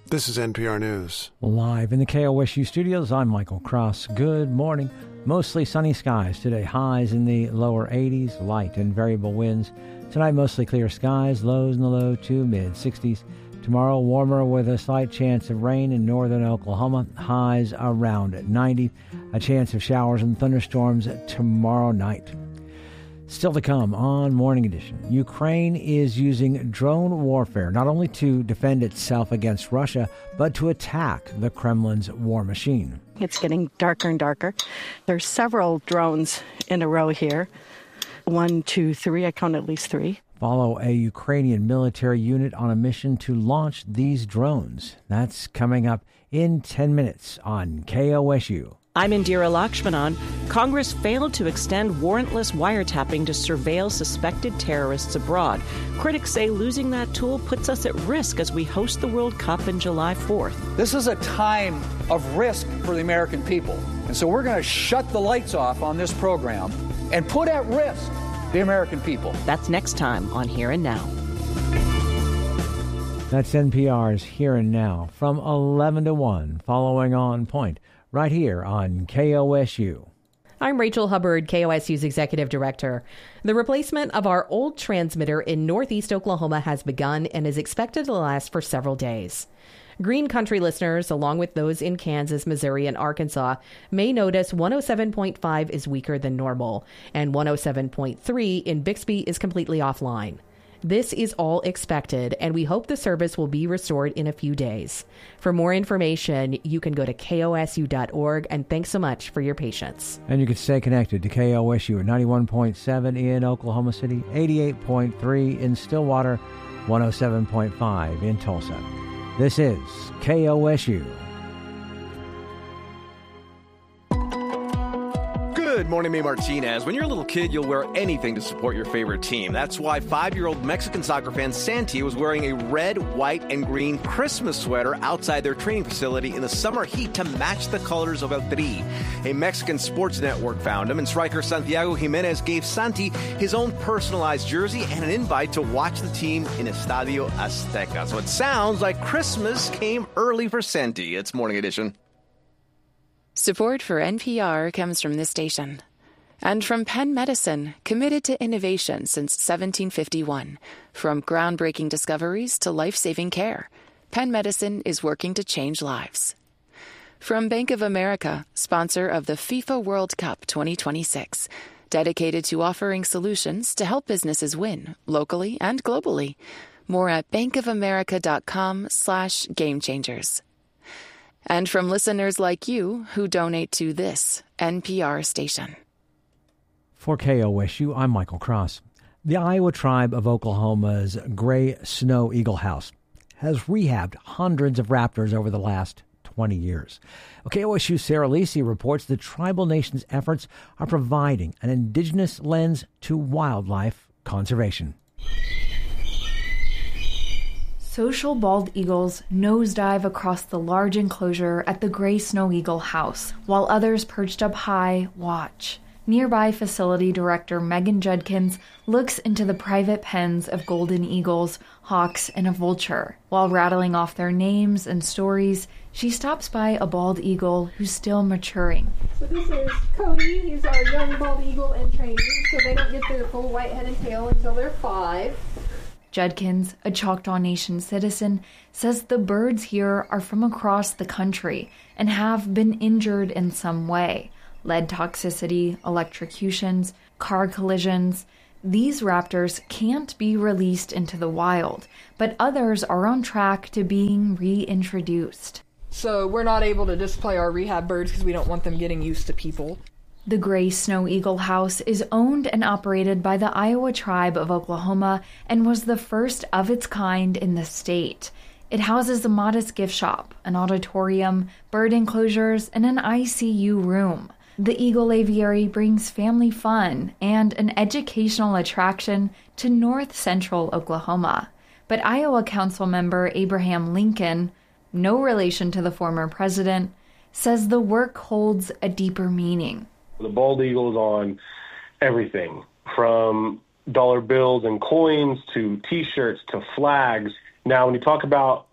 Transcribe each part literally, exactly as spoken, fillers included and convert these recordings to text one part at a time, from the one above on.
This is N P R News. Live in the K O S U studios, I'm Michael Cross. Good morning. Mostly sunny skies today. Highs in the lower eighties, light and variable winds. Tonight, mostly clear skies, lows in the low to mid-sixties. Tomorrow, warmer with a slight chance of rain in northern Oklahoma. Highs around ninety. A chance of showers and thunderstorms tomorrow night. Still to come on Morning Edition, Ukraine is using drone warfare not only to defend itself against Russia, but to attack the Kremlin's war machine. It's getting darker and darker. There's several drones in a row here. One, two, three. I count at least three. Follow a Ukrainian military unit on a mission to launch these drones. That's coming up in ten minutes on K O S U. I'm Indira Lakshmanan. Congress failed to extend warrantless wiretapping to surveil suspected terrorists abroad. Critics say losing that tool puts us at risk as we host the World Cup on July fourth. This is a time of risk for the American people. And so we're going to shut the lights off on this program and put at risk the American people. That's next time on Here and Now. That's N P R's Here and Now from eleven to one, following On Point, right here on K O S U. I'm Rachel Hubbard, K O S U's Executive Director. The replacement of our old transmitter in northeast Oklahoma has begun and is expected to last for several days. Green Country listeners, along with those in Kansas, Missouri, and Arkansas, may notice one oh seven point five is weaker than normal, and one oh seven point three in Bixby is completely offline. This is all expected, and we hope the service will be restored in a few days. For more information, you can go to K O S U dot org, and thanks so much for your patience. And you can stay connected to K O S U at ninety-one point seven in Oklahoma City, eighty-eight point three in Stillwater, one oh seven point five in Tulsa. This is K O S U. Good morning, May Martinez. When you're a little kid, you'll wear anything to support your favorite team. That's why five-year-old Mexican soccer fan Santi was wearing a red, white, and green Christmas sweater outside their training facility in the summer heat to match the colors of El Tri. A Mexican sports network found him, and striker Santiago Jimenez gave Santi his own personalized jersey and an invite to watch the team in Estadio Azteca. So it sounds like Christmas came early for Santi. It's Morning Edition. Support for N P R comes from this station and from Penn Medicine, committed to innovation since seventeen fifty-one. From groundbreaking discoveries to life-saving care, Penn Medicine is working to change lives. From Bank of America, sponsor of the FIFA World Cup twenty twenty-six, dedicated to offering solutions to help businesses win locally and globally. More at bankofamerica.com slash game changers. And from listeners like you who donate to this N P R station. For K O S U, I'm Michael Cross. The Iowa tribe of Oklahoma's Gray Snow Eagle House has rehabbed hundreds of raptors over the last twenty years. K O S U's Sarah Lisi reports the tribal nation's efforts are providing an indigenous lens to wildlife conservation. Social bald eagles nosedive across the large enclosure at the Gray Snow Eagle House, while others perched up high watch. Nearby facility director Megan Judkins looks into the private pens of golden eagles, hawks, and a vulture. While rattling off their names and stories, she stops by a bald eagle who's still maturing. So this is Cody. He's our young bald eagle in training, so they don't get their full white head and tail until they're five. Judkins, a Choctaw Nation citizen, says the birds here are from across the country and have been injured in some way. Lead toxicity, electrocutions, car collisions. These raptors can't be released into the wild, but others are on track to being reintroduced. So we're not able to display our rehab birds because we don't want them getting used to people. The Gray Snow Eagle House is owned and operated by the Iowa Tribe of Oklahoma and was the first of its kind in the state. It houses a modest gift shop, an auditorium, bird enclosures, and an I C U room. The Eagle Aviary brings family fun and an educational attraction to north central Oklahoma. But Iowa Council member Abraham Lincoln, no relation to the former president, says the work holds a deeper meaning. The bald eagle is on everything, from dollar bills and coins to T-shirts to flags. Now, when you talk about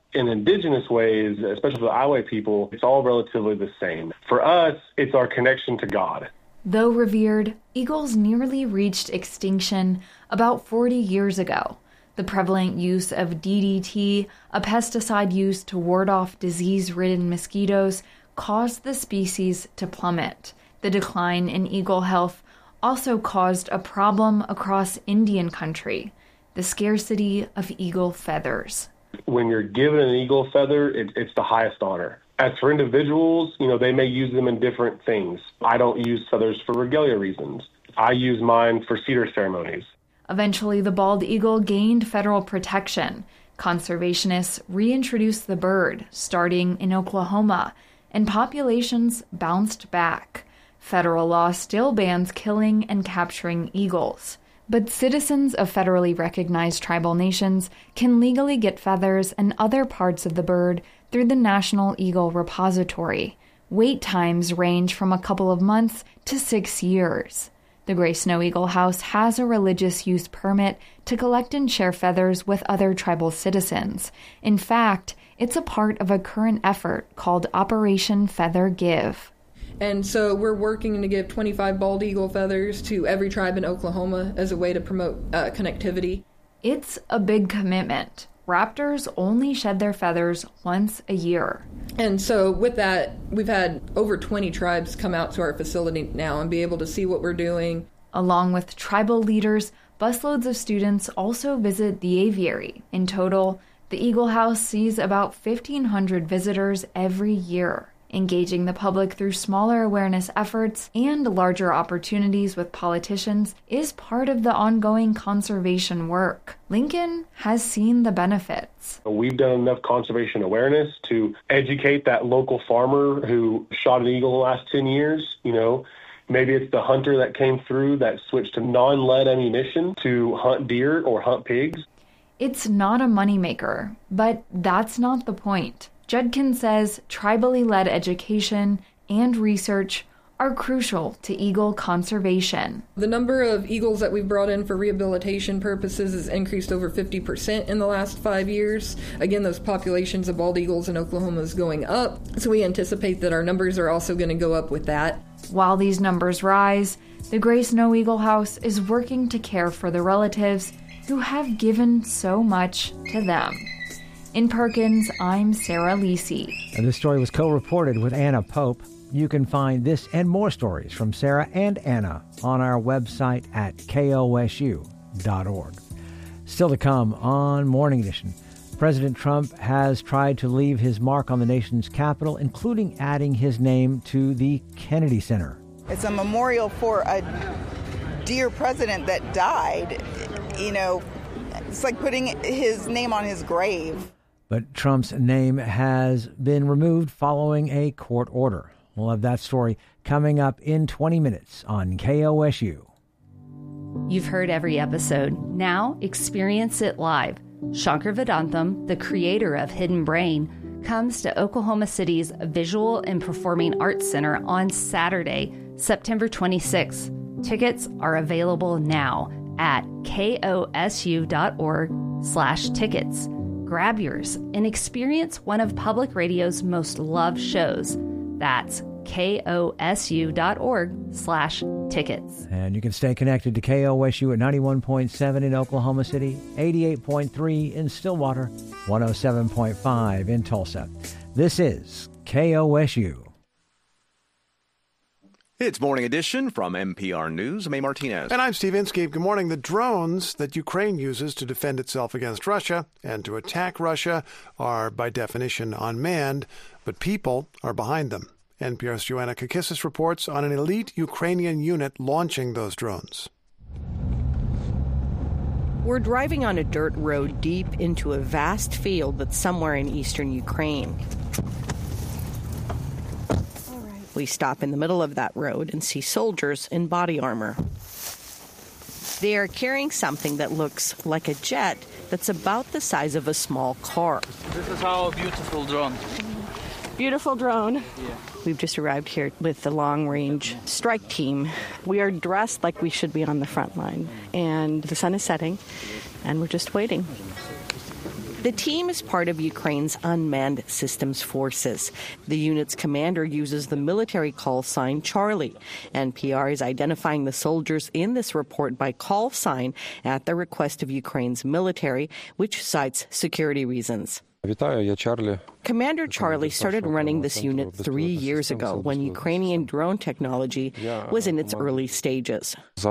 In indigenous ways, especially for the Iowa people, it's all relatively the same. For us, it's our connection to God. Though revered, eagles nearly reached extinction about forty years ago. The prevalent use of D D T, a pesticide used to ward off disease-ridden mosquitoes, caused the species to plummet. The decline in eagle health also caused a problem across Indian country, the scarcity of eagle feathers. When you're given an eagle feather, it, it's the highest honor. As for individuals, you know, they may use them in different things. I don't use feathers for regalia reasons. I use mine for cedar ceremonies. Eventually, the bald eagle gained federal protection. Conservationists reintroduced the bird, starting in Oklahoma, and populations bounced back. Federal law still bans killing and capturing eagles. But citizens of federally recognized tribal nations can legally get feathers and other parts of the bird through the National Eagle Repository. Wait times range from a couple of months to six years. The Gray Snow Eagle House has a religious use permit to collect and share feathers with other tribal citizens. In fact, it's a part of a current effort called Operation Feather Give. And so we're working to give twenty-five bald eagle feathers to every tribe in Oklahoma as a way to promote uh, connectivity. It's a big commitment. Raptors only shed their feathers once a year. And so with that, we've had over twenty tribes come out to our facility now and be able to see what we're doing. Along with tribal leaders, busloads of students also visit the aviary. In total, the Eagle House sees about fifteen hundred visitors every year. Engaging the public through smaller awareness efforts and larger opportunities with politicians is part of the ongoing conservation work. Lincoln has seen the benefits. We've done enough conservation awareness to educate that local farmer who shot an eagle the last ten years. You know, maybe it's the hunter that came through that switched to non-lead ammunition to hunt deer or hunt pigs. It's not a moneymaker, but that's not the point. Judkin says tribally led education and research are crucial to eagle conservation. The number of eagles that we've brought in for rehabilitation purposes has increased over fifty percent in the last five years. Again, those populations of bald eagles in Oklahoma is going up, so we anticipate that our numbers are also going to go up with that. While these numbers rise, the Gray Snow Eagle House is working to care for the relatives who have given so much to them. In Perkins, I'm Sarah Lisi. And this story was co-reported with Anna Pope. You can find this and more stories from Sarah and Anna on our website at K O S U dot org. Still to come on Morning Edition, President Trump has tried to leave his mark on the nation's capital, including adding his name to the Kennedy Center. It's a memorial for a dear president that died. You know, it's like putting his name on his grave. But Trump's name has been removed following a court order. We'll have that story coming up in twenty minutes on K O S U. You've heard every episode. Now experience it live. Shankar Vedantam, the creator of Hidden Brain, comes to Oklahoma City's Visual and Performing Arts Center on Saturday, September twenty-sixth. Tickets are available now at kosu.org slash tickets. Grab yours and experience one of public radio's most loved shows. That's kosu.org slash tickets. And you can stay connected to K O S U at ninety-one point seven in Oklahoma City, eighty-eight point three in Stillwater, one oh seven point five in Tulsa. This is K O S U. It's Morning Edition from N P R News. I'm A. Martinez. And I'm Steve Inskeep. Good morning. The drones that Ukraine uses to defend itself against Russia and to attack Russia are, by definition, unmanned, but people are behind them. N P R's Joanna Kakissis reports on an elite Ukrainian unit launching those drones. We're driving on a dirt road deep into a vast field that's somewhere in eastern Ukraine. We stop in the middle of that road and see soldiers in body armor. They are carrying something that looks like a jet that's about the size of a small car. This is our beautiful drone. Beautiful drone. Yeah. We've just arrived here with the long-range strike team. We are dressed like we should be on the front line, and the sun is setting, and we're just waiting. The team is part of Ukraine's Unmanned Systems Forces. The unit's commander uses the military call sign Charlie. N P R is identifying the soldiers in this report by call sign at the request of Ukraine's military, which cites security reasons. Commander Charlie started running this unit three years ago when Ukrainian drone technology was in its early stages.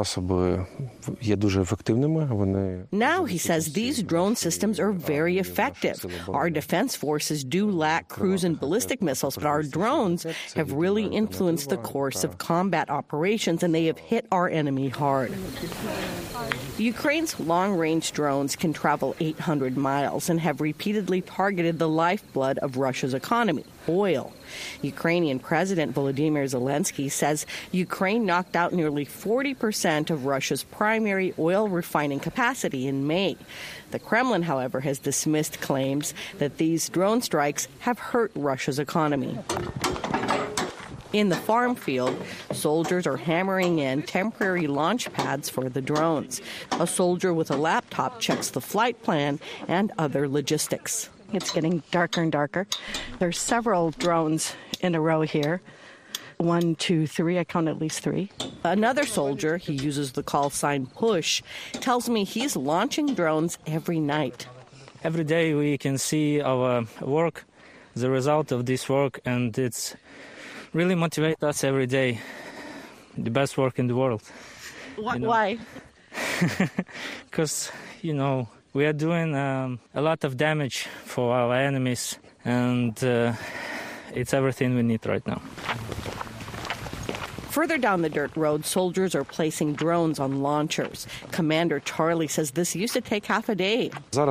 Now, he says, these drone systems are very effective. Our defense forces do lack cruise and ballistic missiles, but our drones have really influenced the course of combat operations, and they have hit our enemy hard. Ukraine's long-range drones can travel eight hundred miles and have repeatedly targeted the lifeblood of Russia's economy, oil. Ukrainian President Volodymyr Zelensky says Ukraine knocked out nearly forty percent of Russia's primary oil refining capacity in May. The Kremlin, however, has dismissed claims that these drone strikes have hurt Russia's economy. In the farm field, soldiers are hammering in temporary launch pads for the drones. A soldier with a laptop checks the flight plan and other logistics. It's getting darker and darker. There's several drones in a row here. One, two, three. I count at least three. Another soldier, he uses the call sign PUSH, tells me he's launching drones every night. Every day we can see our work, the result of this work, and it's really motivates us every day. The best work in the world. Why? You know? Why? Because, you know, we are doing um, a lot of damage for our enemies, and uh, it's everything we need right now. Further down the dirt road, soldiers are placing drones on launchers. Commander Charlie says this used to take half a day.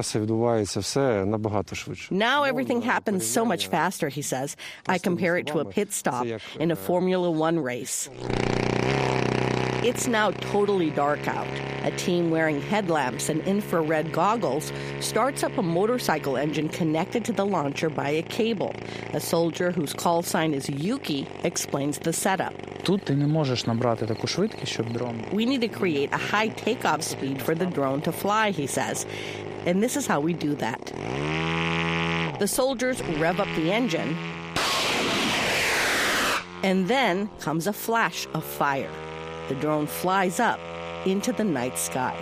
Now everything happens so much faster, he says. I compare it to a pit stop in a Formula One race. It's now totally dark out. A team wearing headlamps and infrared goggles starts up a motorcycle engine connected to the launcher by a cable. A soldier whose call sign is Yuki explains the setup. We need to create a high takeoff speed for the drone to fly, he says. And this is how we do that. The soldiers rev up the engine, and then comes a flash of fire. The drone flies up into the night sky.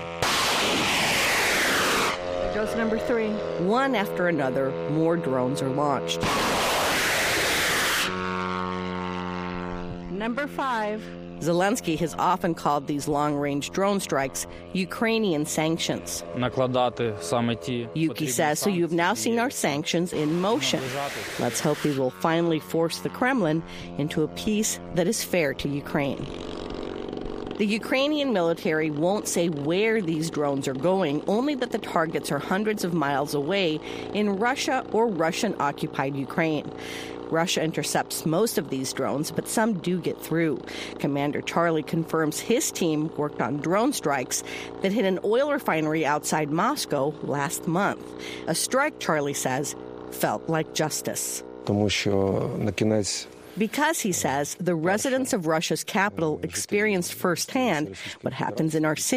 There goes number three. One after another, more drones are launched. Number five. Zelensky has often called these long-range drone strikes Ukrainian sanctions. Yuki says, so you've now seen our sanctions in motion. Let's hope we will finally force the Kremlin into a peace that is fair to Ukraine. The Ukrainian military won't say where these drones are going, only that the targets are hundreds of miles away in Russia or Russian-occupied Ukraine. Russia intercepts most of these drones, but some do get through. Commander Charlie confirms his team worked on drone strikes that hit an oil refinery outside Moscow last month. A strike, Charlie says, felt like justice. Because, he says, the residents of Russia's capital experienced firsthand what happens in our city.